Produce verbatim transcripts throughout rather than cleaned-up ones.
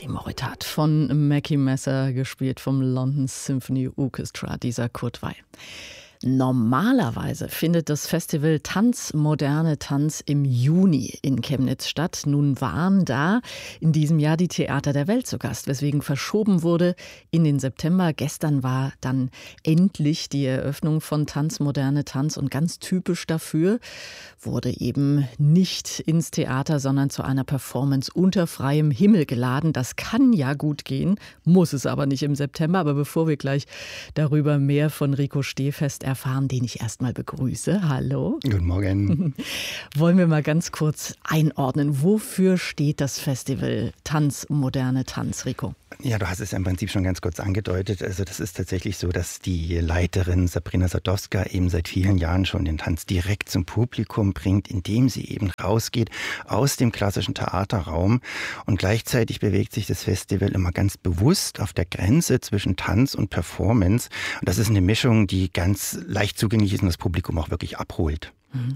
Moritat von Mackie Messer, gespielt vom London Symphony Orchestra, dieser Kurt Weill. Normalerweise findet das Festival Tanz, moderne Tanz im Juni in Chemnitz statt. Nun waren da in diesem Jahr die Theater der Welt zu Gast, weswegen verschoben wurde in den September. Gestern war dann endlich die Eröffnung von Tanz, moderne Tanz und ganz typisch dafür wurde eben nicht ins Theater, sondern zu einer Performance unter freiem Himmel geladen. Das kann ja gut gehen, muss es aber nicht im September. Aber bevor wir gleich darüber mehr von Rico Stehfest erfahren, den ich erstmal begrüße. Hallo. Guten Morgen. Wollen wir mal ganz kurz einordnen, wofür steht das Festival Tanz, moderne Tanz, Rico? Ja, du hast es ja im Prinzip schon ganz kurz angedeutet. Also das ist tatsächlich so, dass die Leiterin Sabrina Sadowska eben seit vielen Jahren schon den Tanz direkt zum Publikum bringt, indem sie eben rausgeht aus dem klassischen Theaterraum. Und gleichzeitig bewegt sich das Festival immer ganz bewusst auf der Grenze zwischen Tanz und Performance. Und das ist eine Mischung, die ganz leicht zugänglich ist und das Publikum auch wirklich abholt.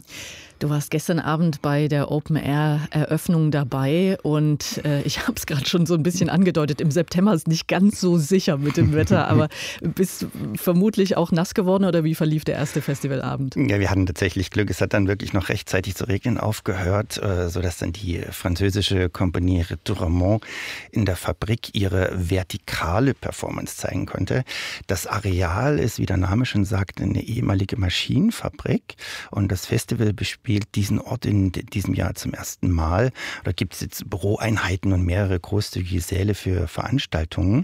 Du warst gestern Abend bei der Open-Air-Eröffnung dabei und äh, ich habe es gerade schon so ein bisschen angedeutet, im September ist nicht ganz so sicher mit dem Wetter, aber bist vermutlich auch nass geworden oder wie verlief der erste Festivalabend? Ja, wir hatten tatsächlich Glück, es hat dann wirklich noch rechtzeitig zu regnen aufgehört, äh, sodass dann die französische Kompanie Retournement in der Fabrik ihre vertikale Performance zeigen konnte. Das Areal ist, wie der Name schon sagt, eine ehemalige Maschinenfabrik und das Festival bespielt diesen Ort in diesem Jahr zum ersten Mal. Da gibt es jetzt Büroeinheiten und mehrere großzügige Säle für Veranstaltungen.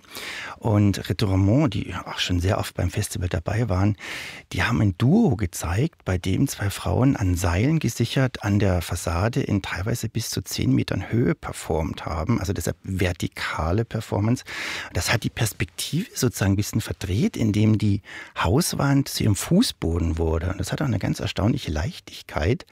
Und Retournement, die auch schon sehr oft beim Festival dabei waren, die haben ein Duo gezeigt, bei dem zwei Frauen an Seilen gesichert an der Fassade in teilweise bis zu zehn Metern Höhe performt haben. Also deshalb vertikale Performance. Das hat die Perspektive sozusagen ein bisschen verdreht, indem die Hauswand zu ihrem Fußboden wurde. Und das hat auch eine ganz erstaunliche Leichtigkeit.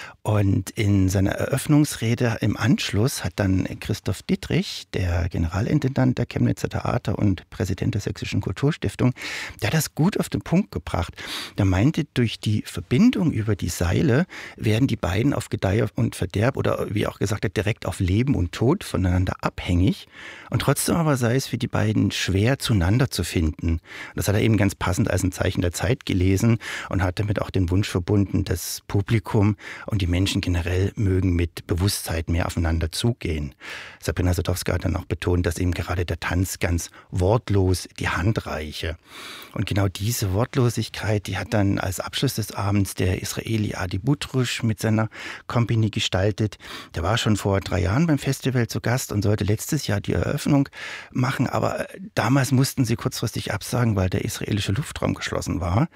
Und in seiner Eröffnungsrede im Anschluss hat dann Christoph Dittrich, der Generalintendant der Chemnitzer Theater und Präsident der Sächsischen Kulturstiftung, der hat das gut auf den Punkt gebracht. Der meinte, durch die Verbindung über die Seile werden die beiden auf Gedeih und Verderb oder wie auch gesagt hat, direkt auf Leben und Tod voneinander abhängig. Und trotzdem aber sei es für die beiden schwer, zueinander zu finden. Das hat er eben ganz passend als ein Zeichen der Zeit gelesen und hat damit auch den Wunsch verbunden, das Publikum und die Menschen generell mögen mit Bewusstheit mehr aufeinander zugehen. Sabrina Sadowska hat dann auch betont, dass eben gerade der Tanz ganz wortlos die Hand reiche. Und genau diese Wortlosigkeit, die hat dann als Abschluss des Abends der Israeli Adi Butrusch mit seiner Company gestaltet. Der war schon vor drei Jahren beim Festival zu Gast und sollte letztes Jahr die Eröffnung machen, aber damals mussten sie kurzfristig absagen, weil der israelische Luftraum geschlossen war.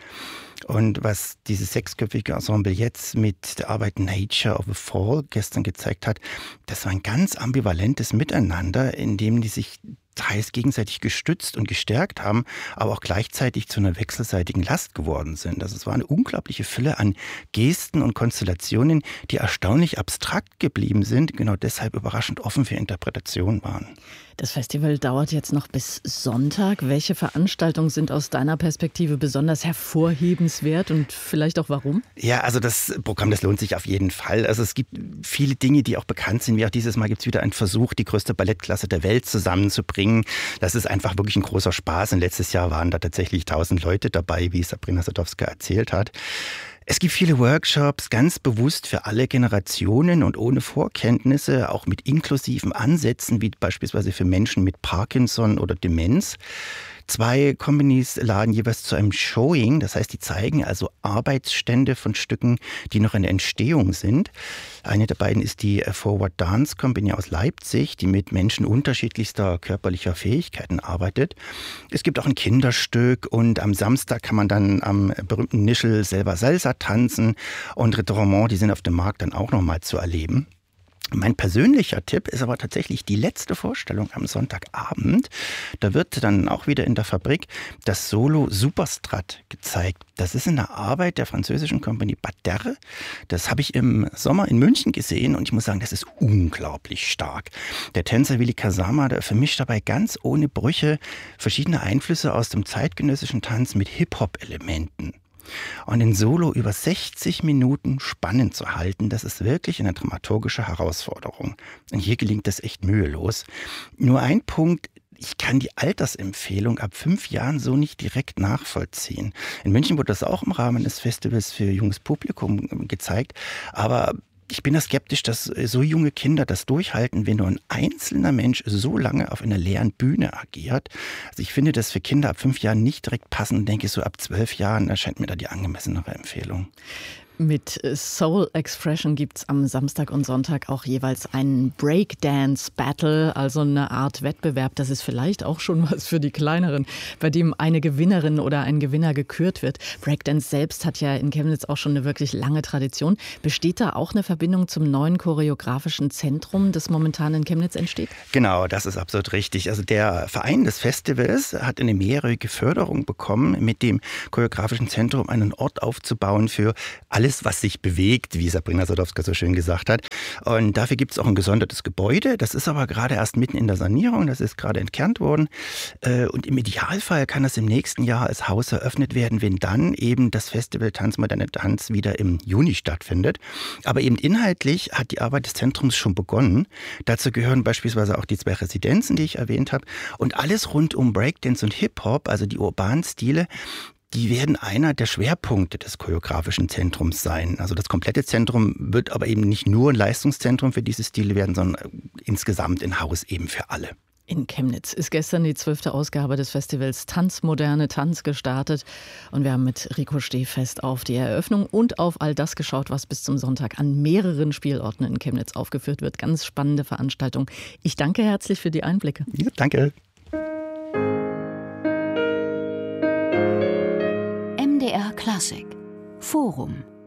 Und was dieses sechsköpfige Ensemble jetzt mit der Arbeit Nature of a Fall gestern gezeigt hat, das war ein ganz ambivalentes Miteinander, in dem die sich teils gegenseitig gestützt und gestärkt haben, aber auch gleichzeitig zu einer wechselseitigen Last geworden sind. Also es war eine unglaubliche Fülle an Gesten und Konstellationen, die erstaunlich abstrakt geblieben sind, genau deshalb überraschend offen für Interpretation waren. Das Festival dauert jetzt noch bis Sonntag. Welche Veranstaltungen sind aus deiner Perspektive besonders hervorhebenswert und vielleicht auch warum? Ja, also das Programm, das lohnt sich auf jeden Fall. Also es gibt viele Dinge, die auch bekannt sind. Wie auch dieses Mal gibt es wieder einen Versuch, die größte Ballettklasse der Welt zusammenzubringen. Das ist einfach wirklich ein großer Spaß. Und letztes Jahr waren da tatsächlich tausend Leute dabei, wie Sabrina Sadowska erzählt hat. Es gibt viele Workshops, ganz bewusst für alle Generationen und ohne Vorkenntnisse, auch mit inklusiven Ansätzen, wie beispielsweise für Menschen mit Parkinson oder Demenz. Zwei Companies laden jeweils zu einem Showing, das heißt, die zeigen also Arbeitsstände von Stücken, die noch in der Entstehung sind. Eine der beiden ist die Forward Dance Company aus Leipzig, die mit Menschen unterschiedlichster körperlicher Fähigkeiten arbeitet. Es gibt auch ein Kinderstück und am Samstag kann man dann am berühmten Nischel selber Salsa tanzen und Retournement, die sind auf dem Markt dann auch nochmal zu erleben. Mein persönlicher Tipp ist aber tatsächlich die letzte Vorstellung am Sonntagabend. Da wird dann auch wieder in der Fabrik das Solo Superstrat gezeigt. Das ist eine Arbeit der französischen Kompanie Bader. Das habe ich im Sommer in München gesehen und ich muss sagen, das ist unglaublich stark. Der Tänzer Willi Kasama, der vermischt dabei ganz ohne Brüche verschiedene Einflüsse aus dem zeitgenössischen Tanz mit Hip-Hop-Elementen. Und den Solo über sechzig Minuten spannend zu halten, das ist wirklich eine dramaturgische Herausforderung. Und hier gelingt das echt mühelos. Nur ein Punkt: Ich kann die Altersempfehlung ab fünf Jahren so nicht direkt nachvollziehen. In München wurde das auch im Rahmen des Festivals für junges Publikum gezeigt. Aber ich bin da skeptisch, dass so junge Kinder das durchhalten, wenn nur ein einzelner Mensch so lange auf einer leeren Bühne agiert. Also ich finde das für Kinder ab fünf Jahren nicht direkt passend und denke so ab zwölf Jahren erscheint mir da die angemessenere Empfehlung. Mit Soul Expression gibt es am Samstag und Sonntag auch jeweils einen Breakdance-Battle, also eine Art Wettbewerb. Das ist vielleicht auch schon was für die Kleineren, bei dem eine Gewinnerin oder ein Gewinner gekürt wird. Breakdance selbst hat ja in Chemnitz auch schon eine wirklich lange Tradition. Besteht da auch eine Verbindung zum neuen choreografischen Zentrum, das momentan in Chemnitz entsteht? Genau, das ist absolut richtig. Also der Verein des Festivals hat eine mehrjährige Förderung bekommen, mit dem choreografischen Zentrum einen Ort aufzubauen für alle, was sich bewegt, wie Sabrina Sadowska so schön gesagt hat. Und dafür gibt es auch ein gesondertes Gebäude. Das ist aber gerade erst mitten in der Sanierung. Das ist gerade entkernt worden. Und im Idealfall kann das im nächsten Jahr als Haus eröffnet werden, wenn dann eben das Festival Tanz Moderne Tanz wieder im Juni stattfindet. Aber eben inhaltlich hat die Arbeit des Zentrums schon begonnen. Dazu gehören beispielsweise auch die zwei Residenzen, die ich erwähnt habe. Und alles rund um Breakdance und Hip-Hop, also die urbanen Stile, die werden einer der Schwerpunkte des choreografischen Zentrums sein. Also das komplette Zentrum wird aber eben nicht nur ein Leistungszentrum für diese Stile werden, sondern insgesamt ein Haus eben für alle. In Chemnitz ist gestern die zwölfte Ausgabe des Festivals Tanz Moderne Tanz gestartet. Und wir haben mit Rico Stehfest auf die Eröffnung und auf all das geschaut, was bis zum Sonntag an mehreren Spielorten in Chemnitz aufgeführt wird. Ganz spannende Veranstaltung. Ich danke herzlich für die Einblicke. Ja, danke. M D R Klassik Forum